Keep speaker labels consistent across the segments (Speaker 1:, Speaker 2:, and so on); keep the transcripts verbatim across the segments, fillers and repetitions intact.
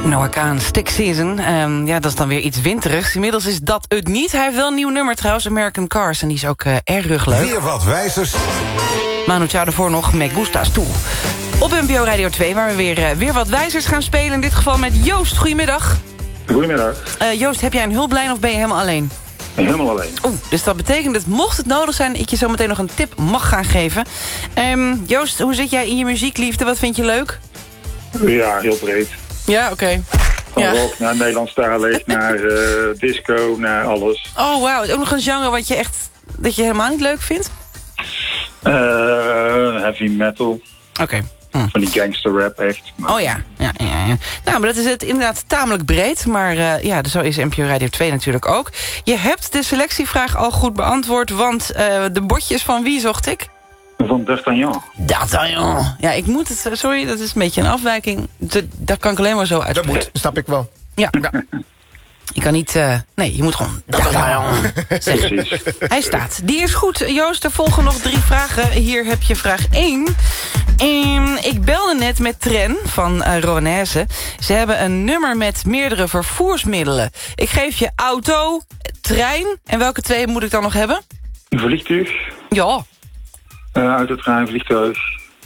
Speaker 1: Noah Kahan, Stick Season. Um, ja, dat is dan weer iets winterigs. Inmiddels is dat het niet. Hij heeft wel een nieuw nummer trouwens, American Cars. En die is ook uh, erg leuk.
Speaker 2: Weer wat wijzers.
Speaker 1: Manu Chao daarvoor nog Me Gustas Tú. Op N P O Radio twee, waar we weer, uh, weer wat wijzers gaan spelen. In dit geval met Joost. Goedemiddag.
Speaker 3: Goedemiddag.
Speaker 1: Uh, Joost, heb jij een hulplijn of ben je helemaal alleen?
Speaker 3: Helemaal alleen.
Speaker 1: Oeh, dus dat betekent dat mocht het nodig zijn... ik je zo meteen nog een tip mag gaan geven. Um, Joost, hoe zit jij in je muziekliefde? Wat vind je leuk?
Speaker 3: Ja, heel breed.
Speaker 1: Ja, oké. Okay.
Speaker 3: Van
Speaker 1: ja.
Speaker 3: rock naar Nederlandstalig, naar uh, disco, naar alles.
Speaker 1: Oh, wauw. Ook nog een genre wat je echt... dat je helemaal niet leuk vindt?
Speaker 3: Uh, heavy metal.
Speaker 1: Oké. Okay. Hm.
Speaker 3: Van die gangster rap echt. Maar...
Speaker 1: Oh ja. Ja, ja, ja. Nou, maar dat is het inderdaad tamelijk breed. Maar uh, ja, zo is N P O Radio twee natuurlijk ook. Je hebt de selectievraag al goed beantwoord... want uh, de bordjes van wie zocht ik?
Speaker 3: Van D'Artagnan.
Speaker 1: D'Artagnan. Ja, ik moet het... Sorry, dat is een beetje een afwijking. Dat kan ik alleen maar zo uitspreken.
Speaker 4: Dat moet, snap ik wel.
Speaker 1: Ja. ja. Je kan niet... Uh, nee, je moet gewoon...
Speaker 3: Precies.
Speaker 1: Hij staat. Die is goed. Joost, er volgen nog drie vragen. Hier heb je vraag één. En ik belde net met Tren van uh, Roanese. Ze hebben een nummer met meerdere vervoersmiddelen. Ik geef je auto, trein. En welke twee moet ik dan nog hebben?
Speaker 3: Een vliegtuig.
Speaker 1: Ja.
Speaker 3: Uh, autotrein, vliegtuig.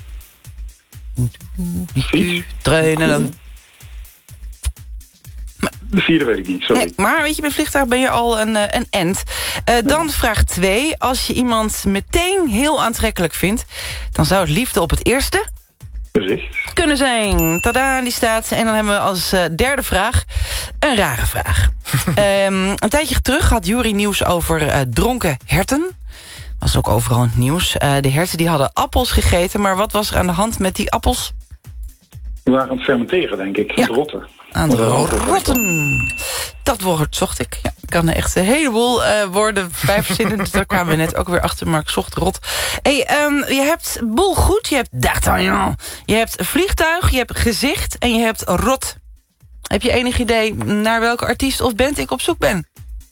Speaker 3: Fiets.
Speaker 1: Trein en dan...
Speaker 3: De vierde weet ik niet, sorry.
Speaker 1: Nee, maar weet je, met vliegtuig ben je al een, uh, een end. Uh, dan vraag twee. Als je iemand meteen heel aantrekkelijk vindt... dan zou het liefde op het eerste...
Speaker 3: gezicht
Speaker 1: kunnen zijn. Tada, die staat. En dan hebben we als uh, derde vraag een rare vraag. um, een tijdje terug had Jury nieuws over uh, dronken herten. Was ook overal in het nieuws. Uh, de herten die hadden appels gegeten... maar wat was er aan de hand met die appels?
Speaker 3: We waren aan het fermenteren, denk ik.
Speaker 1: Ja.
Speaker 3: Aan het rotten.
Speaker 1: Aan het rotten. Dat woord zocht ik. Ja, ik kan er echt een heleboel uh, woorden bij verzinnen. Dus daar kwamen we net ook weer achter, maar ik zocht rot. Hey, um, je hebt boel goed, je hebt D'Artagnan. Je hebt vliegtuig, je hebt gezicht en je hebt rot. Heb je enig idee naar welke artiest of band ik op zoek ben?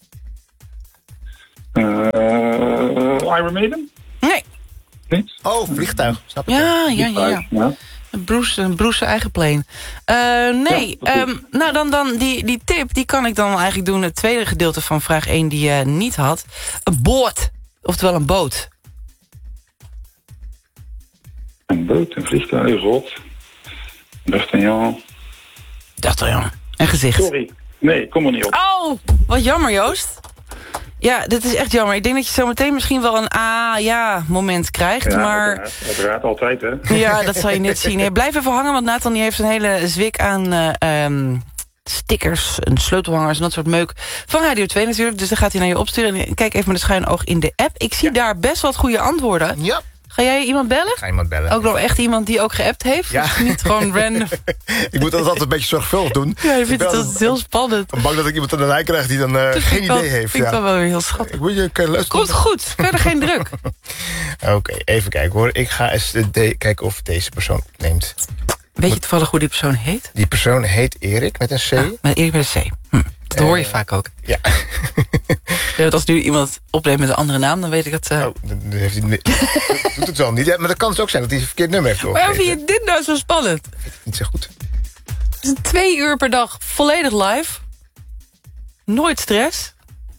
Speaker 3: Uh, Iron Maiden?
Speaker 1: Nee.
Speaker 3: Niet?
Speaker 4: Oh, vliegtuig. Snap ik.
Speaker 1: Ja, ja, ja. ja.
Speaker 3: ja.
Speaker 1: Bruce, Bruce eigen plane. Uh, nee,
Speaker 3: ja,
Speaker 1: um, nou dan, dan die, die tip, die kan ik dan eigenlijk doen. Het tweede gedeelte van vraag één die je niet had. Een boot, oftewel een boot.
Speaker 3: Een boot, een vliegtuig, rot. D'Artagnan.
Speaker 1: D'Artagnan. En gezicht.
Speaker 3: Sorry, nee, kom er niet op.
Speaker 1: Oh, wat jammer Joost. Ja, dit is echt jammer. Ik denk dat je zo meteen misschien wel een ah-ja-moment krijgt.
Speaker 3: Ja,
Speaker 1: maar
Speaker 3: uiteraard, uiteraard altijd, hè?
Speaker 1: ja, dat zal je net zien. Hey, blijf even hangen, want Nathan die heeft een hele zwik aan uh, um, stickers... en sleutelhangers en dat soort meuk van Radio twee natuurlijk. Dus dan gaat hij naar je opsturen. En kijk even met een schuin oog in de app. Ik zie ja. daar best wat goede antwoorden.
Speaker 4: Ja.
Speaker 1: Ga jij iemand bellen?
Speaker 4: Ga iemand bellen.
Speaker 1: Ook nog echt iemand die ook geappt heeft?
Speaker 4: Ja.
Speaker 1: Dus niet gewoon random.
Speaker 4: Ik moet dat altijd een beetje zorgvuldig doen.
Speaker 1: Ja, je vindt het altijd heel spannend.
Speaker 4: Ik ben bang dat ik iemand aan de lijn krijg die dan uh, geen
Speaker 1: wel,
Speaker 4: idee heeft.
Speaker 1: Vind ik
Speaker 4: ja.
Speaker 1: wel wel weer heel schattig.
Speaker 4: Ik moet je kan luisteren.
Speaker 1: Komt goed, verder geen druk.
Speaker 4: Oké, okay, even kijken hoor. Ik ga eens de kijken of deze persoon opneemt.
Speaker 1: Weet je toevallig hoe die persoon heet?
Speaker 4: Die persoon heet Erik met een C.
Speaker 1: Ja, met Erik met een C. Hm. Dat hoor je uh, vaak ook.
Speaker 4: Ja.
Speaker 1: Ja, als nu iemand opneemt met een andere naam, dan weet ik dat... Uh...
Speaker 4: Oh, dan heeft hij doet het wel niet. Ja, maar dat kan dus ook zijn dat hij een verkeerd nummer heeft doorgegeven.
Speaker 1: Waarom vind je dit nou zo spannend?
Speaker 4: Ik vind het niet zo goed.
Speaker 1: Het is twee uur per dag volledig live. Nooit stress.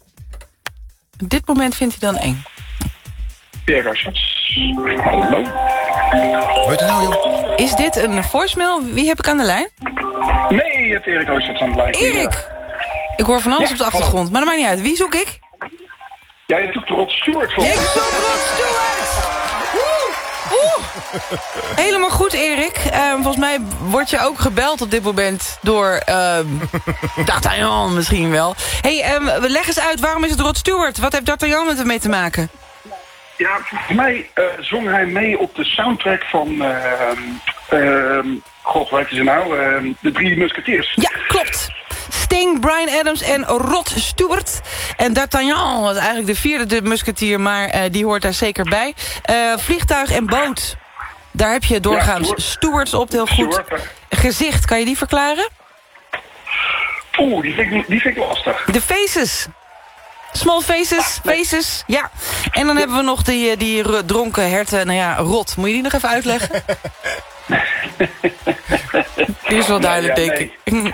Speaker 1: Op dit moment vindt hij dan eng.
Speaker 3: Pierre Schatz. Hallo.
Speaker 4: Wat er nou, joh?
Speaker 1: Is dit een voicemail? Wie heb ik aan de lijn?
Speaker 3: Nee, je hebt Erik Oosterts aan de lijn.
Speaker 1: Erik! Ik hoor van alles ja, op de achtergrond, hallo. Maar dat maakt niet uit. Wie zoek ik?
Speaker 3: Ja, je zoekt Rod Stewart voor.
Speaker 1: Ik zoek Rod Stewart! Woe! Oeh! Helemaal goed, Erik. Uh, volgens mij word je ook gebeld op dit moment door... Uh, D'Artagnan misschien wel. Hey, um, leg eens uit, waarom is het Rod Stewart? Wat heeft D'Artagnan met hem mee te maken?
Speaker 3: Ja, voor mij uh, zong hij mee op de soundtrack van... Uh, uh, God, hoe heet ze nou? Uh, de Drie Musketeers.
Speaker 1: Ja, klopt. Sting, Bryan Adams en Rod Stewart. En D'Artagnan was eigenlijk de vierde de musketier, maar uh, die hoort daar zeker bij. Uh, vliegtuig en boot. Daar heb je doorgaans ja, Stewards op, heel goed. Stewart. Gezicht, kan je die verklaren?
Speaker 3: Oeh, die vind ik, die vind ik lastig.
Speaker 1: De faces. Small faces, ah, nee. faces, ja. En dan ja. hebben we nog die, die dronken herten, nou ja, Rot. Moet je die nog even uitleggen? Die is wel duidelijk,
Speaker 3: nee, ja,
Speaker 1: denk
Speaker 3: nee.
Speaker 1: ik.